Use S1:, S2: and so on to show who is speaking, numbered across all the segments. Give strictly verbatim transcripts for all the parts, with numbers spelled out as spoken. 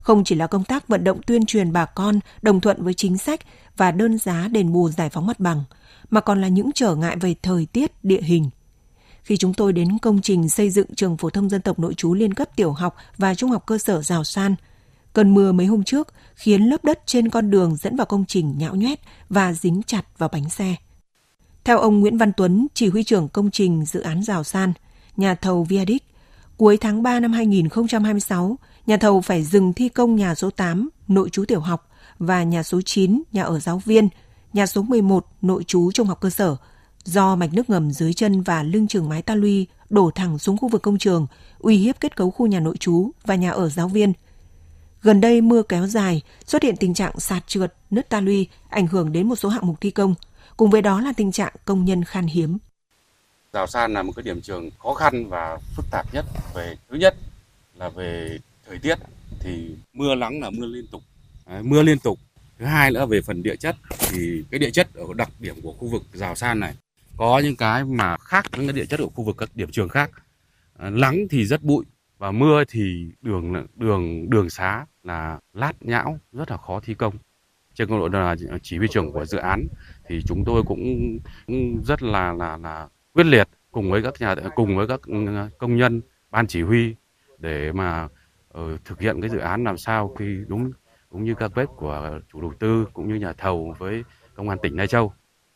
S1: Không chỉ là công tác vận động tuyên truyền bà con đồng thuận với chính sách và đơn giá đền bù giải phóng mặt bằng, mà còn là những trở ngại về thời tiết, địa hình. Khi chúng tôi đến công trình xây dựng trường phổ thông dân tộc nội trú liên cấp tiểu học và trung học cơ sở Giào San, cơn mưa mấy hôm trước khiến lớp đất trên con đường dẫn vào công trình nhão nhoét và dính chặt vào bánh xe. Theo ông Nguyễn Văn Tuấn, chỉ huy trưởng công trình dự án Giào San, nhà thầu Viadic, cuối tháng ba năm hai nghìn không trăm hai mươi sáu, nhà thầu phải dừng thi công nhà số tám, nội trú tiểu học, và nhà số chín, nhà ở giáo viên, nhà số mười một, nội trú trung học cơ sở, do mạch nước ngầm dưới chân và lưng chừng mái ta luy đổ thẳng xuống khu vực công trường, uy hiếp kết cấu khu nhà nội trú và nhà ở giáo viên. Gần đây mưa kéo dài, xuất hiện tình trạng sạt trượt, nứt ta luy, ảnh hưởng đến một số hạng mục thi công. Cùng với đó là tình trạng công nhân khan hiếm.
S2: Giào San là một cái điểm trường khó khăn và phức tạp nhất. Về thứ nhất là về thời tiết, thì mưa nắng là mưa liên tục, à, mưa liên tục. Thứ hai nữa về phần địa chất, thì cái địa chất ở đặc điểm của khu vực Giào San này có những cái mà khác với cái địa chất ở khu vực các điểm trường khác. À, nắng thì rất bụi và mưa thì đường đường đường xá là lát nhão, rất là khó thi công. Trên con đội là chỉ huy trưởng của dự án thì chúng tôi cũng, cũng rất là là là quyết liệt cùng với các nhà cùng với các công nhân, ban chỉ huy để mà uh, thực hiện cái dự án làm sao khi đúng cũng như các bếp của chủ đầu tư cũng như nhà thầu với công an tỉnh Lai Châu.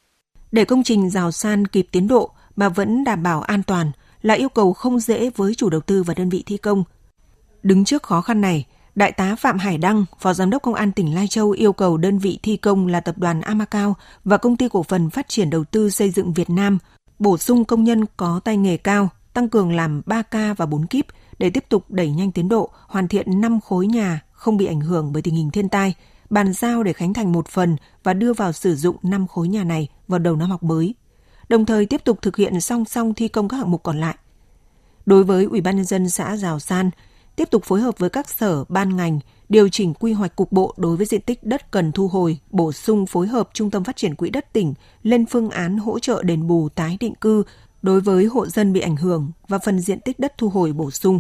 S1: Để công trình Giào San kịp tiến độ mà vẫn đảm bảo an toàn là yêu cầu không dễ với chủ đầu tư và đơn vị thi công. Đứng trước khó khăn này, Đại tá Phạm Hải Đăng, Phó Giám đốc Công an tỉnh Lai Châu yêu cầu đơn vị thi công là Tập đoàn Amacao và Công ty Cổ phần Phát triển Đầu tư Xây dựng Việt Nam bổ sung công nhân có tay nghề cao, tăng cường làm ba ca và bốn kíp để tiếp tục đẩy nhanh tiến độ, hoàn thiện năm khối nhà không bị ảnh hưởng bởi tình hình thiên tai, bàn giao để khánh thành một phần và đưa vào sử dụng năm khối nhà này vào đầu năm học mới, đồng thời tiếp tục thực hiện song song thi công các hạng mục còn lại. Đối với Ủy ban Nhân dân xã Giào San, tiếp tục phối hợp với các sở, ban ngành, điều chỉnh quy hoạch cục bộ đối với diện tích đất cần thu hồi, bổ sung phối hợp Trung tâm Phát triển Quỹ đất tỉnh lên phương án hỗ trợ đền bù tái định cư đối với hộ dân bị ảnh hưởng và phần diện tích đất thu hồi bổ sung.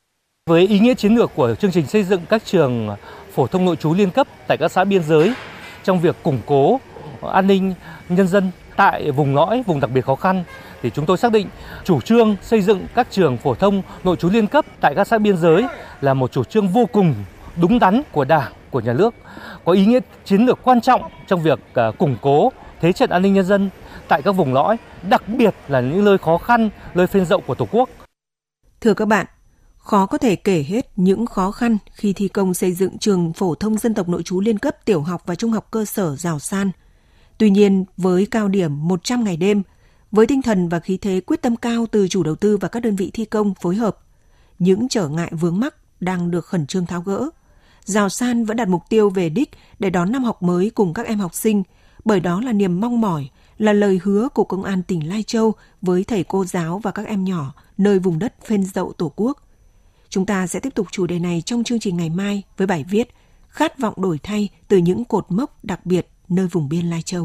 S3: Với ý nghĩa chiến lược của chương trình xây dựng các trường phổ thông nội trú liên cấp tại các xã biên giới trong việc củng cố an ninh nhân dân tại vùng lõi, vùng đặc biệt khó khăn, thì chúng tôi xác định chủ trương xây dựng các trường phổ thông nội trú liên cấp tại các xã biên giới là một chủ trương vô cùng đúng đắn của Đảng, của nhà nước, có ý nghĩa chiến lược quan trọng trong việc củng cố thế trận an ninh nhân dân tại các vùng lõi, đặc biệt là những nơi khó khăn, nơi phên dậu của Tổ quốc.
S1: Thưa các bạn, khó có thể kể hết những khó khăn khi thi công xây dựng trường phổ thông dân tộc nội trú liên cấp tiểu học và trung học cơ sở Giào San. Tuy nhiên, với cao điểm một trăm ngày đêm, với tinh thần và khí thế quyết tâm cao từ chủ đầu tư và các đơn vị thi công phối hợp, những trở ngại vướng mắc đang được khẩn trương tháo gỡ. Giào San vẫn đặt mục tiêu về đích để đón năm học mới cùng các em học sinh, bởi đó là niềm mong mỏi, là lời hứa của Công an tỉnh Lai Châu với thầy cô giáo và các em nhỏ nơi vùng đất phên dậu Tổ quốc. Chúng ta sẽ tiếp tục chủ đề này trong chương trình ngày mai với bài viết Khát vọng đổi thay từ những cột mốc đặc biệt nơi vùng biên Lai Châu.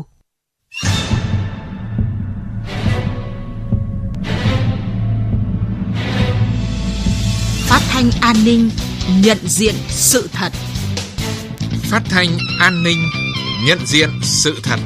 S4: Phát thanh an ninh, nhận diện sự thật.
S5: Phát thanh an ninh, nhận diện sự thật.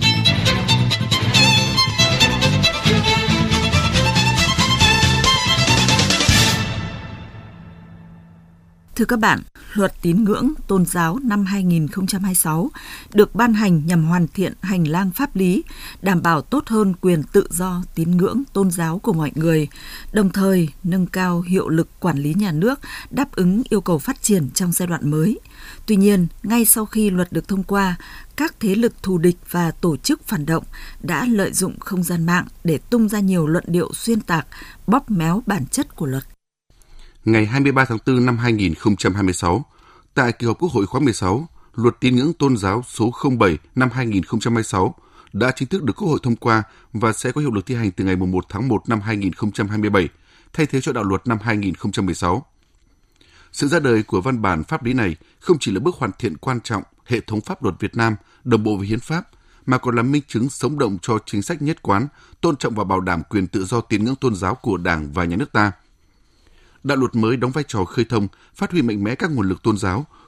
S4: Thưa các bạn, Luật Tín ngưỡng Tôn giáo năm hai nghìn không trăm hai mươi sáu được ban hành nhằm hoàn thiện hành lang pháp lý, đảm bảo tốt hơn quyền tự do tín ngưỡng tôn giáo của mọi người, đồng thời nâng cao hiệu lực quản lý nhà nước, đáp ứng yêu cầu phát triển trong giai đoạn mới. Tuy nhiên, ngay sau khi luật được thông qua, các thế lực thù địch và tổ chức phản động đã lợi dụng không gian mạng để tung ra nhiều luận điệu xuyên tạc, bóp méo bản chất của luật.
S6: Ngày hai mươi ba tháng tư năm hai nghìn không trăm hai mươi sáu, tại kỳ họp Quốc hội khóa mười sáu, Luật Tín ngưỡng Tôn giáo số không bảy năm hai nghìn không trăm hai mươi sáu đã chính thức được Quốc hội thông qua và sẽ có hiệu lực thi hành từ ngày mùng một tháng một năm hai nghìn không trăm hai mươi bảy, thay thế cho đạo luật năm hai nghìn không trăm mười sáu. Sự ra đời của văn bản pháp lý này không chỉ là bước hoàn thiện quan trọng hệ thống pháp luật Việt Nam đồng bộ với hiến pháp, mà còn là minh chứng sống động cho chính sách nhất quán, tôn trọng và bảo đảm quyền tự do tín ngưỡng tôn giáo của Đảng và Nhà nước ta. đạo luật mới đóng vai trò khơi thông, phát huy mạnh mẽ các nguồn lực tôn giáo,